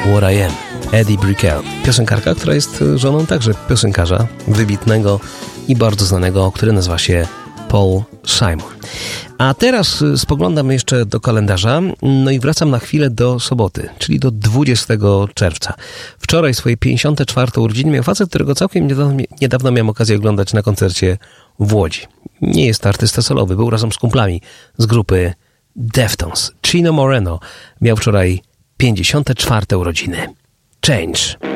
What I Am, Eddie Brickell. Piosenkarka, która jest żoną także piosenkarza wybitnego i bardzo znanego, który nazywa się Paul Simon. A teraz spoglądam jeszcze do kalendarza, no i wracam na chwilę do soboty, czyli do 20 czerwca. Wczoraj swoje 54. urodziny miał facet, którego całkiem niedawno miałem okazję oglądać na koncercie w Łodzi. Nie jest to artysta solowy, był razem z kumplami z grupy Deftones. Chino Moreno miał wczoraj 54. urodziny. Change.